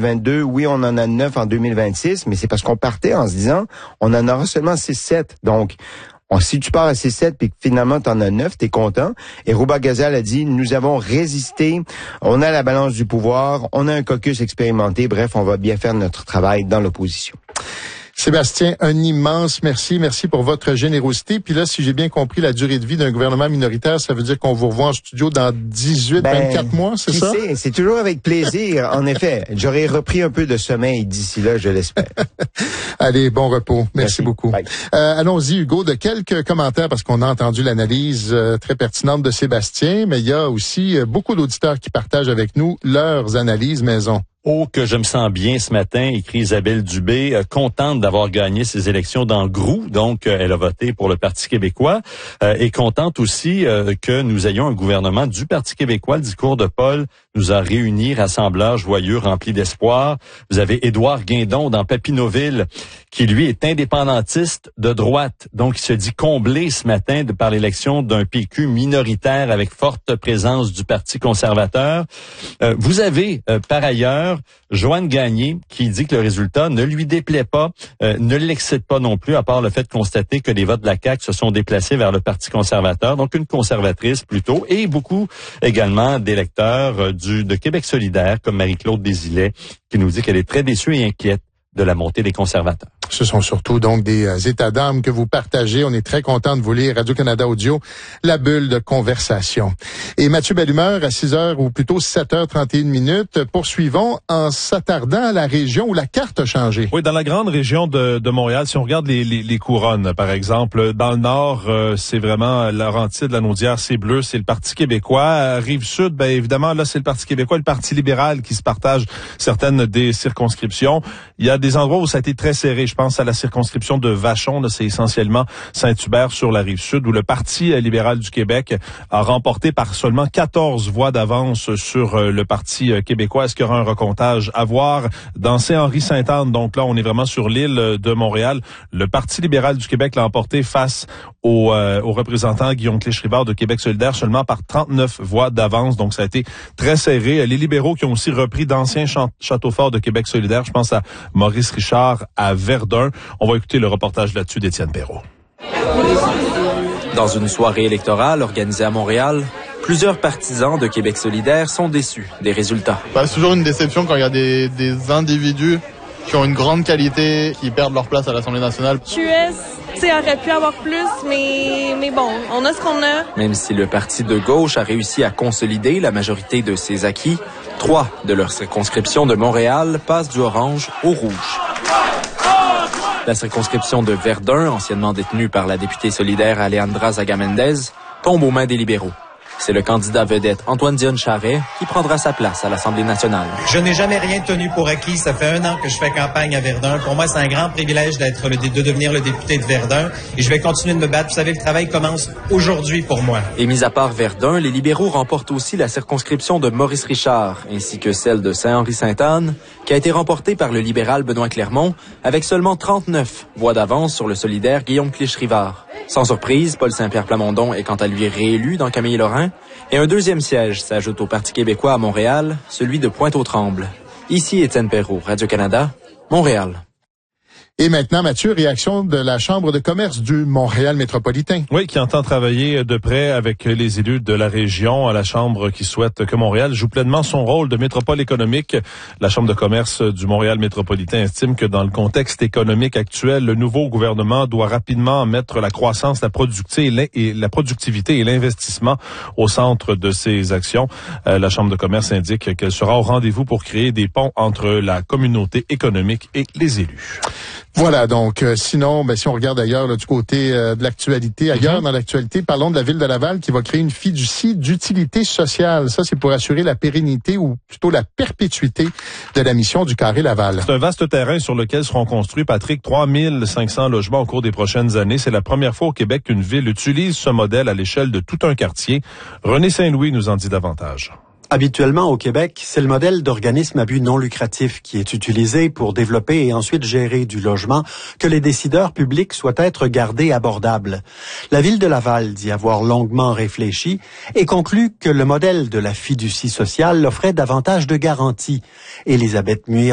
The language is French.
2022. Oui, on en a 9 en 2026, mais c'est parce qu'on partait en se disant, on en aura seulement 6-7. Donc, si tu pars à 6-7 puis que finalement tu en as 9, t'es content. Et Rouba Gazal a dit, nous avons résisté, on a la balance du pouvoir, on a un caucus expérimenté, bref, on va bien faire notre travail dans l'opposition. Sébastien, un immense merci. Merci pour votre générosité. Puis là, si j'ai bien compris la durée de vie d'un gouvernement minoritaire, ça veut dire qu'on vous revoit en studio dans 24 mois, c'est ça? Qui sait? C'est toujours avec plaisir. En effet, j'aurais repris un peu de sommeil d'ici là, je l'espère. Allez, bon repos. Merci beaucoup. Bye. Allons-y, Hugo, de quelques commentaires, parce qu'on a entendu l'analyse très pertinente de Sébastien, mais il y a aussi beaucoup d'auditeurs qui partagent avec nous leurs analyses maison. Oh, que je me sens bien ce matin, écrit Isabelle Dubé, contente d'avoir gagné ses élections dans le Grou, donc elle a voté pour le Parti québécois, et contente aussi que nous ayons un gouvernement du Parti québécois. Le discours de Paul nous a réunis, rassemblage joyeux, rempli d'espoir. Vous avez Édouard Guindon dans Papineauville, qui lui est indépendantiste de droite, donc il se dit comblé ce matin par l'élection d'un PQ minoritaire avec forte présence du Parti conservateur. Vous avez par ailleurs Joanne Gagné qui dit que le résultat ne lui déplaît pas, ne l'excite pas non plus, à part le fait de constater que les votes de la CAQ se sont déplacés vers le Parti conservateur, donc une conservatrice plutôt, et beaucoup également d'électeurs de Québec solidaire, comme Marie-Claude Desilets, qui nous dit qu'elle est très déçue et inquiète de la montée des conservateurs. Ce sont surtout donc des états d'âme que vous partagez. On est très content de vous lire. Radio-Canada Audio, la bulle de conversation. Et Mathieu Bellumeur, à 6h ou plutôt 7h31, poursuivons en s'attardant à la région où la carte a changé. Oui, dans la grande région de Montréal, si on regarde les couronnes, par exemple, dans le nord, c'est vraiment Laurentides, la Naudière, c'est bleu, c'est le Parti québécois. Rive-Sud, bien évidemment, là, c'est le Parti québécois et le Parti libéral qui se partagent certaines des circonscriptions. Il y a des endroits où ça a été très serré. Je pense à la circonscription de Vachon, là, c'est essentiellement Saint-Hubert sur la Rive-Sud, où le Parti libéral du Québec a remporté par seulement 14 voix d'avance sur le Parti québécois. Est-ce qu'il y aura un recomptage à voir dans Saint-Henri-Sainte-Anne? Donc là, on est vraiment sur l'île de Montréal. Le Parti libéral du Québec l'a emporté face au représentant Guillaume Clich-Rivard de Québec solidaire seulement par 39 voix d'avance. Donc ça a été très serré. Les libéraux qui ont aussi repris d'anciens châteaux forts de Québec solidaire, je pense à Maurice Richard à Verdun. On va écouter le reportage là-dessus d'Étienne Perrault. Dans une soirée électorale organisée à Montréal, plusieurs partisans de Québec solidaire sont déçus des résultats. C'est toujours une déception quand il y a des individus qui ont une grande qualité, qui perdent leur place à l'Assemblée nationale. QS, aurait pu avoir plus, mais bon, on a ce qu'on a. Même si le parti de gauche a réussi à consolider la majorité de ses acquis, 3 de leurs circonscriptions de Montréal passent du orange au rouge. La circonscription de Verdun, anciennement détenue par la députée solidaire Alejandra Zaga-Mendez, tombe aux mains des libéraux. C'est le candidat vedette Antoine Dion-Charest qui prendra sa place à l'Assemblée nationale. Je n'ai jamais rien tenu pour acquis. Ça fait 1 an que je fais campagne à Verdun. Pour moi, c'est un grand privilège de devenir le député de Verdun. Et je vais continuer de me battre. Vous savez, le travail commence aujourd'hui pour moi. Et mis à part Verdun, les libéraux remportent aussi la circonscription de Maurice Richard, ainsi que celle de Saint-Henri-Sainte-Anne, qui a été remportée par le libéral Benoît Clermont, avec seulement 39 voix d'avance sur le solidaire Guillaume Clich-Rivard. Sans surprise, Paul Saint-Pierre Plamondon est quant à lui réélu dans Camille-Lorrain, et un deuxième siège s'ajoute au Parti québécois à Montréal, celui de Pointe-aux-Trembles. Ici Étienne Perrault, Radio-Canada, Montréal. Et maintenant, Mathieu, réaction de la Chambre de commerce du Montréal métropolitain. Oui, qui entend travailler de près avec les élus de la région, à la Chambre qui souhaite que Montréal joue pleinement son rôle de métropole économique. La Chambre de commerce du Montréal métropolitain estime que dans le contexte économique actuel, le nouveau gouvernement doit rapidement mettre la croissance, la productivité et l'investissement au centre de ses actions. La Chambre de commerce indique qu'elle sera au rendez-vous pour créer des ponts entre la communauté économique et les élus. Voilà, donc sinon, si on regarde ailleurs là, du côté de l'actualité, ailleurs dans l'actualité, parlons de la Ville de Laval qui va créer une fiducie d'utilité sociale. Ça, c'est pour assurer la pérennité ou plutôt la perpétuité de la mission du Carré Laval. C'est un vaste terrain sur lequel seront construits, Patrick, 3500 logements au cours des prochaines années. C'est la première fois au Québec qu'une ville utilise ce modèle à l'échelle de tout un quartier. René Saint-Louis nous en dit davantage. Habituellement, au Québec, c'est le modèle d'organisme à but non lucratif qui est utilisé pour développer et ensuite gérer du logement, que les décideurs publics souhaitent être gardés abordables. La Ville de Laval dit avoir longuement réfléchi et conclut que le modèle de la fiducie sociale offrait davantage de garanties. Élisabeth Muir